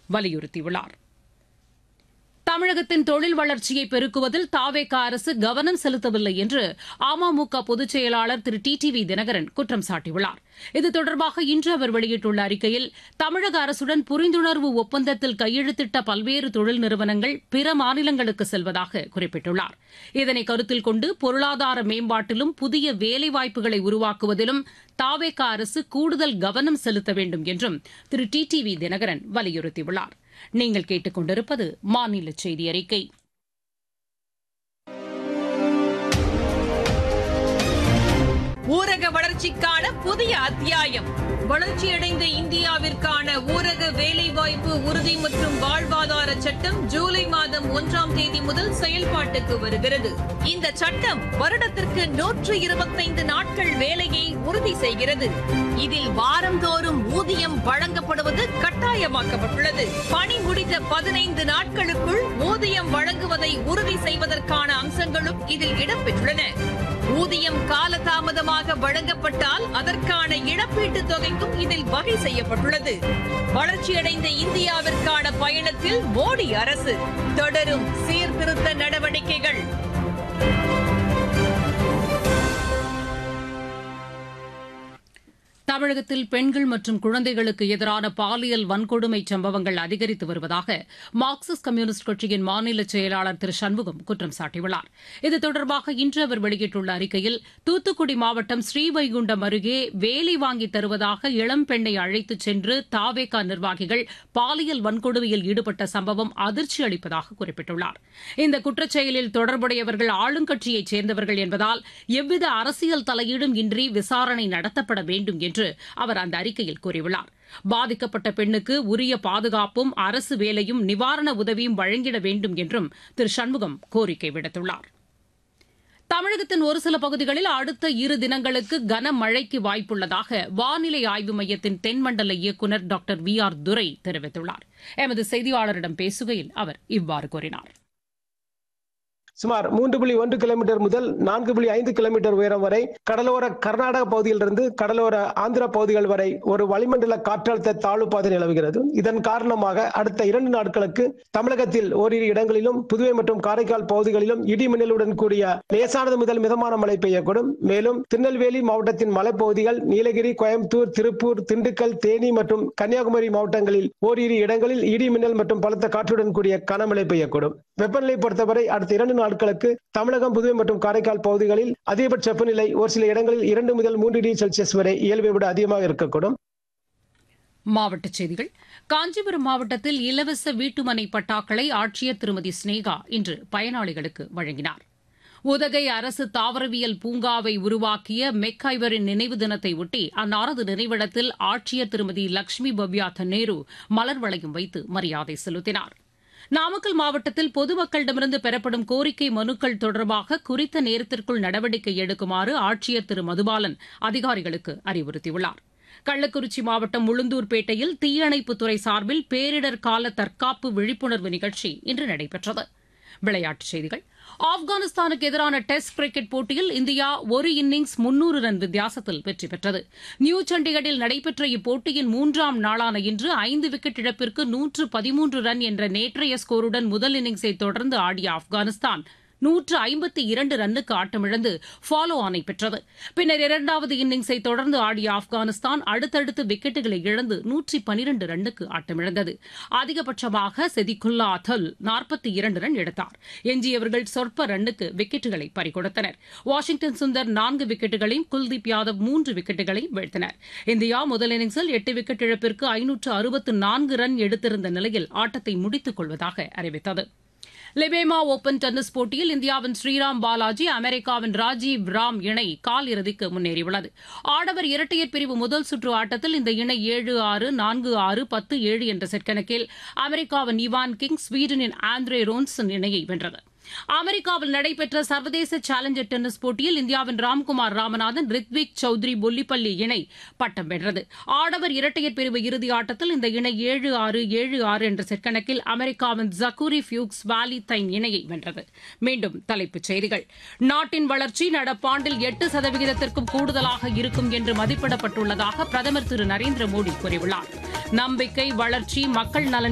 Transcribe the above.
வலியுறுத்தியுள்ளார். தமிழகத்தின் தொழில் வளர்ச்சியை பெருக்குவதில் தாவேக அரசு கவனம் செலுத்தவில்லை என்று அமமுக பொதுச் செயலாளர் திரு டிடிவி தினகரன் குற்றம் சாட்டியுள்ளார். இது தொடர்பாக இன்று அவர் வெளியிட்டுள்ள அறிக்கையில், தமிழக அரசுடன் புரிந்துணர்வு ஒப்பந்தத்தில் கையெழுத்திட்ட பல்வேறு தொழில் நிறுவனங்கள் பிற மாநிலங்களுக்கு செல்வதாக குறிப்பிட்டுள்ளார். இதனை கருத்தில் கொண்டு பொருளாதார மேம்பாட்டிலும் புதிய வேலைவாய்ப்புகளை உருவாக்குவதிலும் தாவேக அரசு கூடுதல் கவனம் செலுத்த வேண்டும் என்றும் திரு டிடிவி தினகரன் வலியுறுத்தியுள்ளார். நீங்கள் கேட்டுக் கொண்டிருப்பது மாநில செய்தி அறிக்கை. ஊரக வளர்ச்சிக்கான புதிய அத்தியாயம். வளர்ச்சியடைந்த இந்தியாவிற்கான ஊரக வேலைவாய்ப்பு உறுதி மற்றும் வாழ்வாதார சட்டம் ஜூலை மாதம் 1ஆம் தேதி முதல் செயல்பாட்டுக்கு வருகிறது. இந்த சட்டம் வருடத்திற்கு 125 நாட்கள் வேலையை உறுதி செய்கிறது. இதில் வாரந்தோறும் ஊதியம் வழங்கப்படுவது கட்டாயமாக்கப்பட்டுள்ளது. பணி முடிந்த 15 நாட்களுக்குள் ஊதியம் வழங்குவதை உறுதி செய்வதற்கான அம்சங்களும் இதில் இடம்பெற்றுள்ளன. ஊதியம் காலதாமதமாக வழங்கப்பட்டால் அதற்கான இழப்பீட்டுத் தொகைக்கும் இதில் வகை செய்யப்பட்டுள்ளது. வளர்ச்சியடைந்த இந்தியாவிற்கான பயணத்தில் மோடி அரசு தொடரும் சீர்திருத்த நடவடிக்கைகள். தமிழகத்தில் பெண்கள் மற்றும் குழந்தைகளுக்கு எதிரான பாலியல் வன்கொடுமை சம்பவங்கள் அதிகரித்து வருவதாக மார்க்சிஸ்ட் கம்யூனிஸ்ட் கட்சியின் மாநில செயலாளர் திரு சண்முகம் குற்றம் சாட்டியுள்ளார். இது தொடர்பாக இன்று அவர் வெளியிட்டுள்ள அறிக்கையில், தூத்துக்குடி மாவட்டம் ஸ்ரீவைகுண்டம் அருகே வேலை வாங்கி தருவதாக இளம்பெண்ணை அழைத்துச் சென்று தாவேகா நிர்வாகிகள் பாலியல் வன்கொடுமையில் ஈடுபட்ட சம்பவம் அதிர்ச்சி அளிப்பதாக குறிப்பிட்டுள்ளார். இந்த குற்றச்செயலில் தொடர்புடையவர்கள் ஆளுங்கட்சியைச் சேர்ந்தவர்கள் என்பதால் எவ்வித அரசியல் தலையீடும் இன்றி விசாரணை நடத்தப்பட வேண்டும் என்று அவர் அந்த அறிக்கையில் கூறியுள்ளார். பாதிக்கப்பட்ட பெண்ணுக்கு உரிய பாதுகாப்பும் அரசு வேலையும் நிவாரண உதவியும் வழங்கிட வேண்டும் என்றும் திரு சண்முகம் கோரிக்கை விடுத்துள்ளார். தமிழகத்தின் ஒரு சில பகுதிகளில் அடுத்த 2 தினங்களுக்கு கனமழைக்கு வாய்ப்புள்ளதாக வானிலை ஆய்வு மையத்தின் தென்மண்டல இயக்குநர் டாக்டர் VR துரை தெரிவித்துள்ளார். எமது செய்தியாளரிடம் பேசுகையில் அவர் இவ்வாறு கூறினார். சுமார் 3.1 கிலோமீட்டர் முதல் 4.5 கிலோமீட்டர் உயரம் வரை கடலோர கர்நாடக பகுதியிலிருந்து கடலோர ஆந்திர பகுதிகள் வரை ஒரு வளிமண்டல காற்றழுத்த தாழ்வு பாதை நிலவுகிறது. இதன் காரணமாக அடுத்த 2 நாட்களுக்கு தமிழகத்தில் ஓரிரு இடங்களிலும் புதுவை மற்றும் காரைக்கால் பகுதிகளிலும் இடி மின்னலுடன் கூடிய லேசானது முதல் மிதமான மழை பெய்யக்கூடும். மேலும் திருநெல்வேலி மாவட்டத்தின் மலைப்பகுதிகள், நீலகிரி, கோயம்புத்தூர், திருப்பூர், திண்டுக்கல், தேனி மற்றும் கன்னியாகுமரி மாவட்டங்களில் ஓரிரு இடங்களில் இடி மின்னல் மற்றும் பலத்த காற்றுடன் கூடிய கனமழை பெய்யக்கூடும். வெப்பநிலை பொறுத்தவரை அடுத்த 2 நாட்களுக்கு தமிழகம், புதுவை மற்றும் காரைக்கால் பகுதிகளில் அதிகபட்ச வெப்பநிலை ஒரு சில இடங்களில் 2 முதல் 3 டிகிரி செல்சியஸ் வரை இயல்பை விட அதிகமாக இருக்கக்கூடும். மாவட்டச் செய்திகள். காஞ்சிபுரம் மாவட்டத்தில் இலவச வீட்டுமனை பட்டாக்களை ஆட்சியர் திருமதி ஸ்னேகா இன்று பயனாளிகளுக்கு வழங்கினார். உதகை அரசு தாவரவியல் பூங்காவை உருவாக்கிய மெக்காய்வரின் நினைவு தினத்தை ஒட்டி அன்னாரது நினைவிடத்தில் ஆட்சியர் திருமதி லட்சுமி பவ்யா தன்னேரு மலர் வளையம் வைத்து மரியாதை செலுத்தினார். நாமக்கல் மாவட்டத்தில் பொதுமக்களிடமிருந்து பெறப்படும் கோரிக்கை மனுக்கள் தொடர்பாக குறித்த நேரத்திற்குள் நடவடிக்கை எடுக்குமாறு ஆட்சியர் திரு மதுபாலன் அதிகாரிகளுக்கு அறிவுறுத்தியுள்ளார். கள்ளக்குறிச்சி மாவட்டம் உளுந்தூர்பேட்டையில் தீயணைப்புத்துறை சார்பில் பேரிடர் கால தற்காப்பு விழிப்புணர்வு நிகழ்ச்சி இன்று நடைபெற்றது. விளையாட்டுச் செய்திகள். ஆப்கானிஸ்தானுக்கு எதிரான டெஸ்ட் கிரிக்கெட் போட்டியில் இந்தியா ஒரு இன்னிங்ஸ் 300 ரன் வித்தியாசத்தில் வெற்றி பெற்றது. நியூ சண்டிகரில் நடைபெற்ற இப்போட்டியின் 3ஆம் நாளான இன்று 5 விக்கெட் இழப்பிற்கு 113 ரன் என்ற நேற்றைய ஸ்கோருடன் முதல் இன்னிங்ஸை தொடர்ந்து ஆடிய ஆப்கானிஸ்தான் 152 ரன்னுக்கு ஆட்டமிழந்து ஃபாலோ ஆனை பெற்றது. பின்னர் 2வது இன்னிங்ஸை தொடர்ந்து ஆடிய ஆப்கானிஸ்தான் அடுத்தடுத்து விக்கெட்டுகளை இழந்து 112 ரன்னுக்கு ஆட்டமிழந்தது. அதிகபட்சமாக செதிகுல்லா அத்தல் 42 ரன் எடுத்தார். எஞ்சியவர்கள் சொற்ப ரன்னுக்கு விக்கெட்டுகளை பறிகொடுத்தனர். வாஷிங்டன் சுந்தர் 4 விக்கெட்டுகளையும், குல்தீப் யாதவ் 3 விக்கெட்டுகளையும் வீழ்த்தினர். இந்தியா முதல் இன்னிங்ஸில் 8 விக்கெட் இழப்பிற்கு 564 ரன் எடுத்திருந்த நிலையில் ஆட்டத்தை முடித்துக் கொள்வதாக அறிவித்தது. லெபேமா ஓபன் டென்னிஸ் போட்டியில் இந்தியாவின் ஸ்ரீராம் பாலாஜி, அமெரிக்காவின் ராஜீவ் ராம் இணை கால் இறுதிக்கு முன்னேறியுள்ளது. ஆடவர் இரட்டையர் பிரிவு முதல் சுற்று ஆட்டத்தில் இந்த இணை 7-6, 4-6, 10-7 என்ற செட் கணக்கில் அமெரிக்காவின் இவான் கிங், ஸ்வீடனின் ஆண்ட்ரே ரோன்சன் இணையை வென்றது. அமெரிக்காவில் நடைபெற்ற சர்வதேச சேலஞ்சர் டென்னிஸ் போட்டியில் இந்தியாவின் ராம்குமார் ராமநாதன், ரித்விக் சௌத்ரி பொல்லிப்பள்ளி இணை பட்டம் வென்றது. ஆடவர் இரட்டையர் பிரிவு இறுதி ஆட்டத்தில் இந்த இணை 7-6, 7-6 என்ற செட் கணக்கில் அமெரிக்காவின் ஜக்கூரி ஃபியூக்ஸ் வாலி தைன் இணையை வென்றது. மீண்டும் தலைப்புச் செய்திகள். நாட்டின் வளர்ச்சி நடப்பாண்டில் 8% கூடுதலாக இருக்கும் என்று மதிப்பிடப்பட்டுள்ளதாக பிரதமர் திரு நரேந்திர மோடி கூறியுள்ளார். நம்பிக்கை, வளர்ச்சி, மக்கள் நலன்